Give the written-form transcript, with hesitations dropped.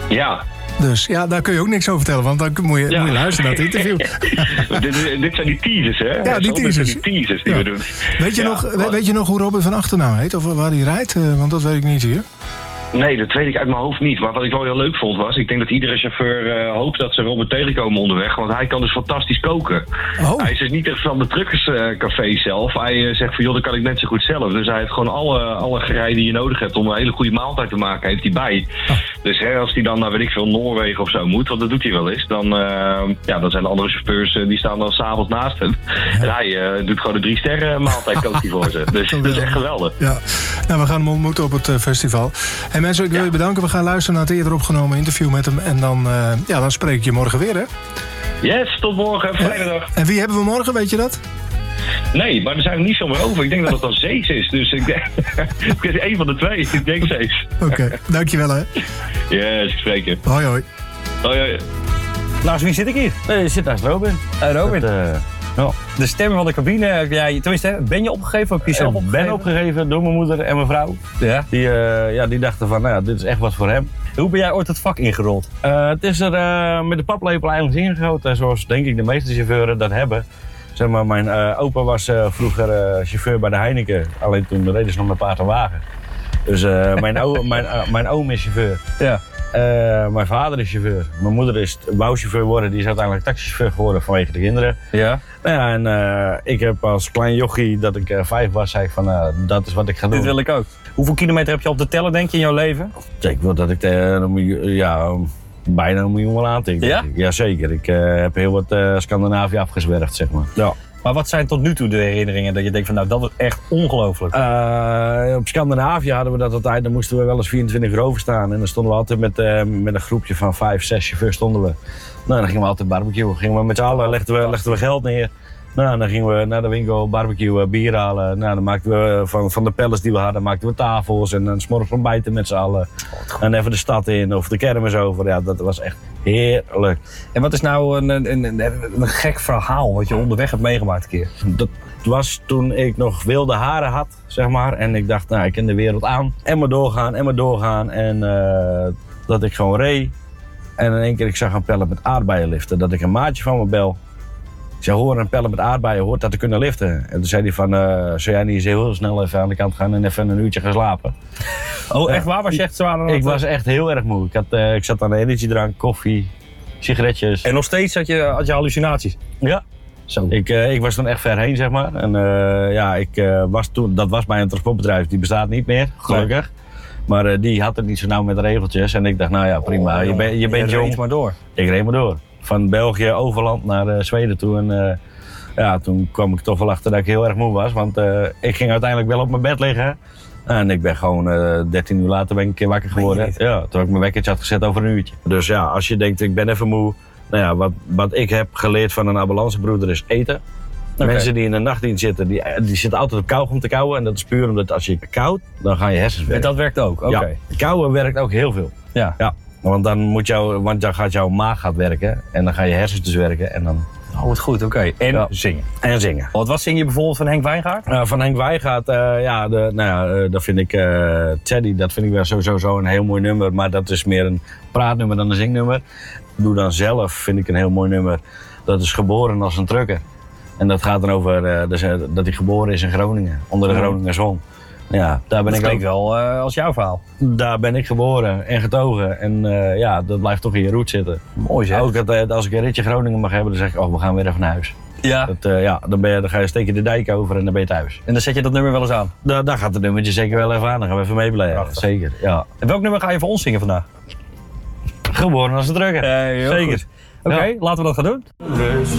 Ja. Dus ja, daar kun je ook niks over vertellen, want dan moet je luisteren naar het interview. dit zijn die teasers, hè? Ja, die teasers. Die teasers die we doen. Weet je nog hoe Robin van achternaam heet? Of waar hij rijdt? Want dat weet ik niet hier. Nee, dat weet ik uit mijn hoofd niet. Maar wat ik wel heel leuk vond was... ik denk dat iedere chauffeur hoopt dat ze Robert tegenkomen onderweg. Want hij kan dus fantastisch koken. Oh. Hij is dus niet echt van de truckerscafé zelf. Hij zegt van, joh, dat kan ik net zo goed zelf. Dus hij heeft gewoon alle gerei die je nodig hebt... om een hele goede maaltijd te maken, heeft hij bij. Oh. Dus als hij dan naar, weet ik veel, Noorwegen of zo moet... want dat doet hij wel eens... dan zijn de andere chauffeurs... die staan dan s'avonds naast hem. Ja. En hij doet gewoon de 3 sterren maaltijd, kookt hij voor ze. Dus dat is echt geweldig. Ja. Nou, we gaan hem ontmoeten op het festival. En mensen, ik wil je bedanken. We gaan luisteren naar het eerder opgenomen interview met hem. En dan spreek ik je morgen weer, hè? Yes, tot morgen. Fijne dag. En wie hebben we morgen, weet je dat? Nee, maar er zijn er niet zo meer over. Ik denk dat het dan Zees is. Dus ik denk... het is één van de twee. Ik denk Zees. Oké, dankjewel, hè? Yes, ik spreek je. Hoi, hoi. Hoi, hoi. Naast wie zit ik hier? Nee, je zit naast Robin. Robin. De stemmen van de cabine heb jij... Tenminste, ben je opgegeven of heb je zelf opgegeven? Ben opgegeven door mijn moeder en mijn vrouw. Ja. Die dachten van, dit is echt wat voor hem. Hoe ben jij ooit het vak ingerold? Het is er met de paplepel eigenlijk ingegoten. Zoals denk ik de meeste chauffeurs dat hebben. Zeg maar, mijn opa was vroeger chauffeur bij de Heineken. Alleen toen reden ze nog met paard en wagen. Dus mijn oom is chauffeur. Ja. Mijn vader is chauffeur. Mijn moeder is bouwchauffeur geworden. Die is uiteindelijk taxichauffeur geworden vanwege de kinderen. Ja. Nou ja, en ik heb als klein jochie dat ik 5 was, zei ik van dat is wat ik ga doen. Dit wil ik ook. Hoeveel kilometer heb je op te tellen, denk je, in jouw leven? Ik wil dat ik bijna 1 miljoen wel aantik. Ja? Jazeker. Ik heb heel wat Scandinavië afgezwerfd, zeg maar. Ja. Maar wat zijn tot nu toe de herinneringen dat je denkt van nou, dat was echt ongelooflijk? Op Scandinavië hadden we dat altijd, dan moesten we wel eens 24 uur overstaan. En dan stonden we altijd met een groepje van 5, 6 chauffeurs stonden we. Nou, dan gingen we altijd barbecuen. Gingen we met z'n allen, legden we geld neer. Nou, dan gingen we naar de winkel, barbecuen, bier halen. Nou, dan maakten we van de pellets die we hadden, maakten we tafels. En dan 's morgens ontbijten met z'n allen. En even de stad in of de kermis over. Ja, dat was echt heerlijk. En wat is nou een gek verhaal wat je onderweg hebt meegemaakt een keer? Dat was toen ik nog wilde haren had, zeg maar. En ik dacht, nou, ik ken de wereld aan. En maar doorgaan. En dat ik gewoon reed. En in één keer, ik zag een pellet met aardbeien liften. Dat ik een maatje van me bel. Ik zei, hoor, een pellet met aardbeien, hoort dat te kunnen liften? En toen zei hij van, zou jij niet eens heel snel even aan de kant gaan en even een uurtje gaan slapen? Oh, echt waar? Was je echt zwaar? Ik was echt heel erg moe. Ik zat aan de energiedrank, koffie, sigaretjes. En nog steeds had je hallucinaties? Ja. Zo. Ik was toen echt ver heen, zeg maar. En dat was bij een transportbedrijf, die bestaat niet meer, gelukkig. Nee. Maar die had het niet zo nauw met de regeltjes. En ik dacht, nou ja, prima, je bent jong. Reed maar door. Ik reed maar door. Van België overland naar Zweden toe. En toen kwam ik toch wel achter dat ik heel erg moe was. Want ik ging uiteindelijk wel op mijn bed liggen. En ik ben gewoon 13 uur later ben ik een keer wakker geworden. Ja, toen ik mijn wekkertje had gezet over een uurtje. Dus ja, als je denkt ik ben even moe. Nou ja, wat ik heb geleerd van een ambulancebroeder is eten. Okay. Mensen die in de nachtdienst zitten, die zitten altijd op kauwgom te kauwen. En dat is puur omdat als je kauwt, dan gaan je hersens werken. En dat werkt ook? Oké. Ja, kauwen werkt ook heel veel. Ja. Want dan gaat jouw maag werken en dan gaan je hersens dus werken en dan... Oh, wat goed, oké. En zingen. En zingen. Wat zing je bijvoorbeeld van Henk Wijngaard? Van Henk Wijngaard, dat vind ik... Teddy, dat vind ik wel sowieso een heel mooi nummer. Maar dat is meer een praatnummer dan een zingnummer. Doe dan zelf, vind ik een heel mooi nummer. Dat is Geboren als een trucker. En dat gaat dan over dat hij geboren is in Groningen. Onder de Groninger zon. Ja, daar ben dat ik klinkt wel als jouw verhaal. Daar ben ik geboren en getogen. En dat blijft toch in je roet zitten. Mooi zeg. Ook als ik een ritje Groningen mag hebben, dan zeg ik, we gaan weer even naar huis. Ja. Dan ga je steek je de dijk over en dan ben je thuis. En dan zet je dat nummer wel eens aan? Daar gaat het nummertje zeker wel even aan. Dan gaan we even meeblijven. Zeker, ja. En welk nummer ga je voor ons zingen vandaag? Geboren als een trucker. Zeker. Oké, laten we dat gaan doen.